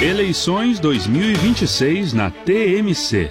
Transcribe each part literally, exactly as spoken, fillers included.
Eleições dois mil e vinte e seis na T M C.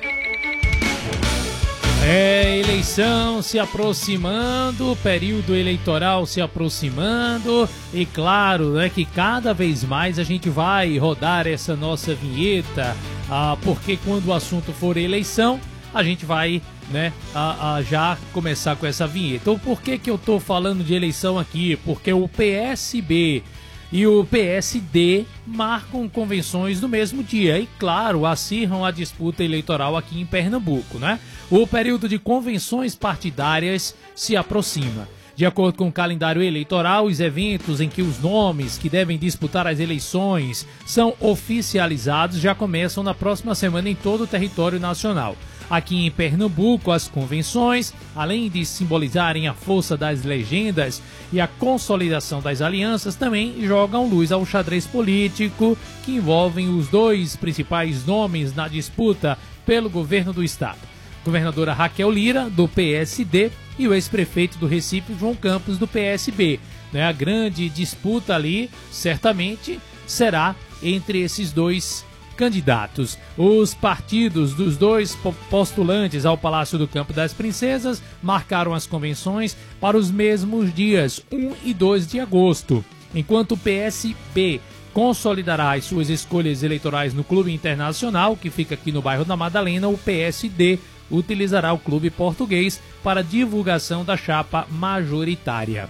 É, eleição se aproximando, período eleitoral se aproximando e claro, né, que cada vez mais a gente vai rodar essa nossa vinheta, ah, porque quando o assunto for eleição, a gente vai, né, a, a já começar com essa vinheta. Então, por que que eu tô falando de eleição aqui? Porque o P S B e o P S D marcam convenções no mesmo dia e, claro, acirram a disputa eleitoral aqui em Pernambuco, né? O período de convenções partidárias se aproxima. De acordo com o calendário eleitoral, os eventos em que os nomes que devem disputar as eleições são oficializados já começam na próxima semana em todo o território nacional. Aqui em Pernambuco, as convenções, além de simbolizarem a força das legendas e a consolidação das alianças, também jogam luz ao xadrez político que envolvem os dois principais nomes na disputa pelo governo do estado. Governadora Raquel Lira, do P S D, e o ex-prefeito do Recife, João Campos, do P S B. Né? A grande disputa ali, certamente, será entre esses dois candidatos. Os partidos dos dois postulantes ao Palácio do Campo das Princesas marcaram as convenções para os mesmos dias, um e dois de agosto, enquanto o P S B consolidará as suas escolhas eleitorais no Clube Internacional, que fica aqui no bairro da Madalena. O P S D utilizará o Clube Português para divulgação da chapa majoritária.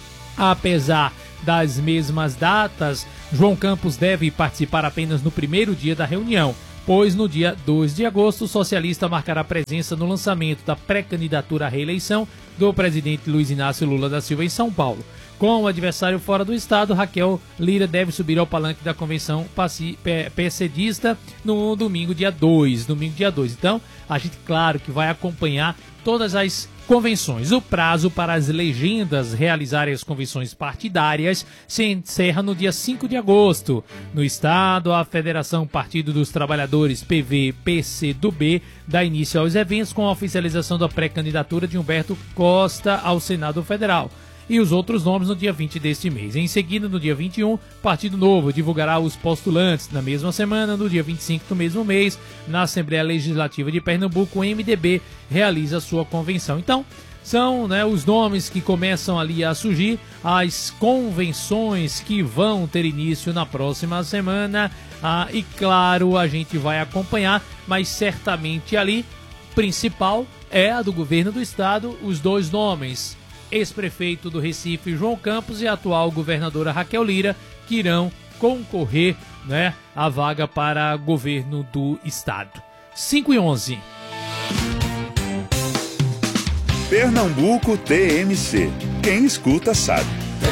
Apesar das mesmas datas, João Campos deve participar apenas no primeiro dia da reunião, pois no dia dois de agosto o socialista marcará presença no lançamento da pré-candidatura à reeleição do presidente Luiz Inácio Lula da Silva em São Paulo. Com o adversário fora do estado, Raquel Lira deve subir ao palanque da convenção PCdista no domingo, dia dois. Domingo, dia dois. Então, a gente, claro, que vai acompanhar todas as convenções. O prazo para as legendas realizarem as convenções partidárias se encerra no dia cinco de agosto. No estado, a Federação Partido dos Trabalhadores, P V P C do B, dá início aos eventos com a oficialização da pré-candidatura de Humberto Costa ao Senado Federal e os outros nomes no dia vinte deste mês. Em seguida, no dia vinte e um, Partido Novo divulgará os postulantes. Na mesma semana, no dia vinte e cinco do mesmo mês, na Assembleia Legislativa de Pernambuco, o M D B realiza sua convenção. Então, são, né, os nomes que começam ali a surgir, as convenções que vão ter início na próxima semana. Ah, e claro, a gente vai acompanhar, mas certamente ali, principal é a do governo do estado, os dois nomes, ex-prefeito do Recife, João Campos, e a atual governadora Raquel Lira, que irão concorrer, né, à vaga para governo do estado. cinco e onze. Pernambuco T M C. Quem escuta sabe.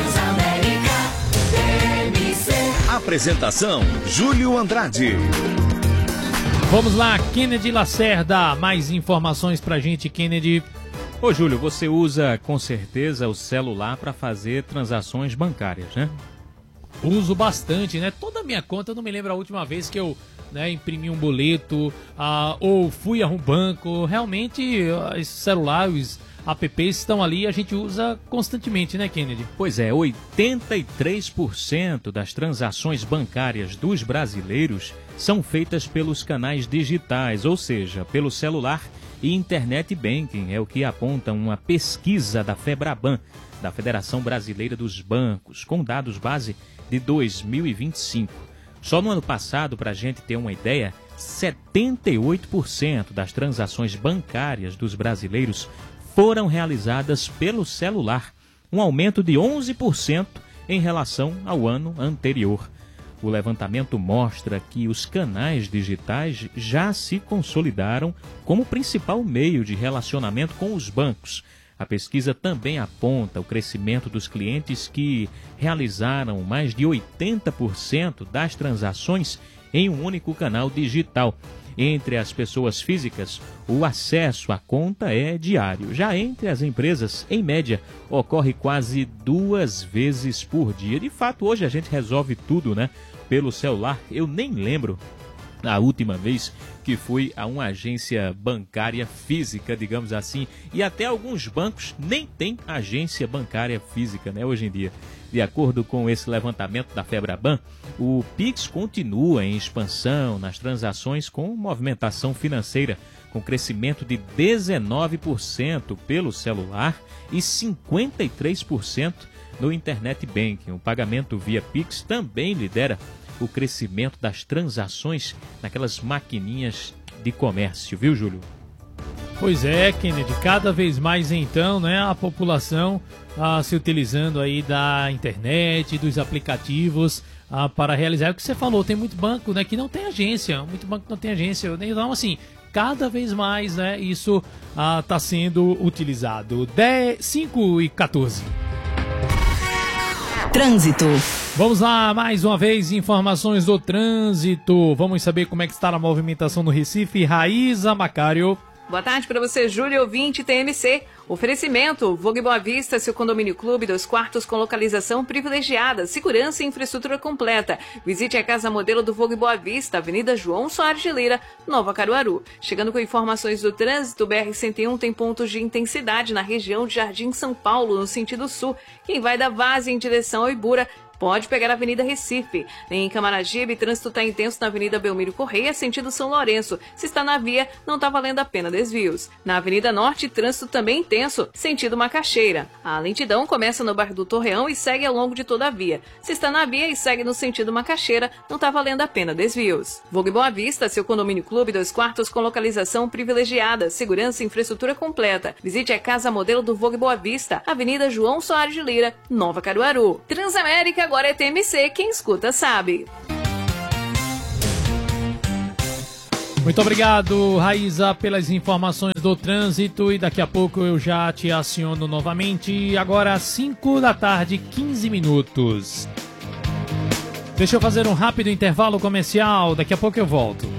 Apresentação: Júlio Andrade. Vamos lá, Kennedy Lacerda, mais informações pra gente, Kennedy. Ô Júlio, você usa com certeza o celular para fazer transações bancárias, né? Uso bastante, né? Toda a minha conta, eu não me lembro a última vez que eu, né, imprimi um boleto ah, ou fui a um banco. Realmente, os celulares, apps estão ali e a gente usa constantemente, né, Kennedy? Pois é, oitenta e três por cento das transações bancárias dos brasileiros são feitas pelos canais digitais, ou seja, pelo celular e internet banking, é o que aponta uma pesquisa da FEBRABAN, da Federação Brasileira dos Bancos, com dados base de dois mil e vinte e cinco. Só no ano passado, para a gente ter uma ideia, setenta e oito por cento das transações bancárias dos brasileiros foram realizadas pelo celular, um aumento de onze por cento em relação ao ano anterior. O levantamento mostra que os canais digitais já se consolidaram como principal meio de relacionamento com os bancos. A pesquisa também aponta o crescimento dos clientes que realizaram mais de oitenta por cento das transações em um único canal digital. Entre as pessoas físicas, o acesso à conta é diário. Já entre as empresas, em média, ocorre quase duas vezes por dia. De fato, hoje a gente resolve tudo, né, pelo celular. Eu nem lembro a última vez que fui a uma agência bancária física, digamos assim, e até alguns bancos nem têm agência bancária física, né, hoje em dia. De acordo com esse levantamento da Febraban, o Pix continua em expansão nas transações com movimentação financeira, com crescimento de dezenove por cento pelo celular e cinquenta e três por cento no Internet Banking. O pagamento via Pix também lidera o crescimento das transações naquelas maquininhas de comércio, viu, Júlio? Pois é, Kennedy, cada vez mais então, né, a população ah, se utilizando aí da internet, dos aplicativos ah, para realizar o que você falou. Tem muito banco, né, que não tem agência, muito banco que não tem agência. Então, assim, cada vez mais, né, isso está ah, sendo utilizado. dez, cinco e quatorze. Trânsito. Vamos lá, mais uma vez, informações do trânsito. Vamos saber como é que está a movimentação no Recife. Raíza Macário. Boa tarde para você, Júlio, ouvinte T M C. Oferecimento, Vogue Boa Vista, seu condomínio clube, dois quartos com localização privilegiada, segurança e infraestrutura completa. Visite a casa modelo do Vogue Boa Vista, Avenida João Soares de Lira, Nova Caruaru. Chegando com informações do trânsito, B R cento e um tem pontos de intensidade na região de Jardim São Paulo, no sentido sul. Quem vai da Várzea em direção ao Ibura pode pegar a Avenida Recife. Em Camaragibe, trânsito está intenso na Avenida Belmiro Correia, sentido São Lourenço. Se está na via, não está valendo a pena desvios. Na Avenida Norte, trânsito também intenso, sentido Macaxeira. A lentidão começa no bairro do Torreão e segue ao longo de toda a via. Se está na via e segue no sentido Macaxeira, não está valendo a pena desvios. Vogue Boa Vista, seu condomínio clube, dois quartos com localização privilegiada, segurança e infraestrutura completa. Visite a casa modelo do Vogue Boa Vista, Avenida João Soares de Lira, Nova Caruaru. Transamérica agora é T M C, quem escuta sabe. Muito obrigado, Raíza, pelas informações do trânsito, e daqui a pouco eu já te aciono novamente. Agora às cinco da tarde, quinze minutos. Deixa eu fazer um rápido intervalo comercial, daqui a pouco eu volto.